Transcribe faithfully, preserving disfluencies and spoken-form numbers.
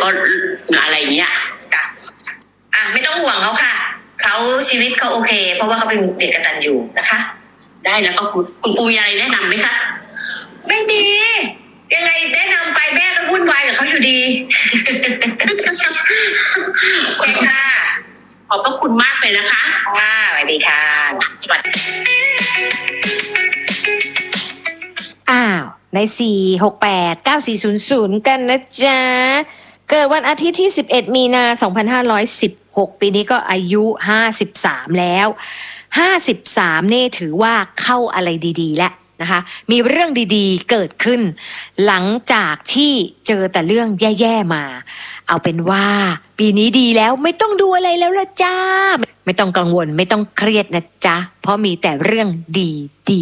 อะไรเงี้ยจ้ะอ่ะไม่ต้องห่วงเขาค่ะเขาชีวิตเขาโอเคเพราะว่าเขาเป็นเด็กกตัญญูนะคะได้แล้วก็คุณคุณปูมีอะไรแนะนำไหมคะไม่มียังไงแนะนำไปแม่ก็วุ่นวายกับเขาอยู่ดี โอเคค่ะขอบพระคุณมากเลยนะคะค่ะสวัสดีค่ะสวัสดีอ้าวในสี่ หก แปด เก้า สี่ ศูนย์ ศูนย์กันนะจ๊ะเกิดวันอาทิตย์ที่สิบเอ็ดมีนาสองพันห้าร้อยสิบหกปีนี้ก็อายุห้าสิบสามแล้วห้าสิบสามนี่ถือว่าเข้าอะไรดีๆแล้วนะคะมีเรื่องดีๆเกิดขึ้นหลังจากที่เจอแต่เรื่องแย่ๆมาเอาเป็นว่าปีนี้ดีแล้วไม่ต้องดูอะไรแล้วละจ้าไม่ต้องกังวลไม่ต้องเครียดนะจ๊ะเพราะมีแต่เรื่องดี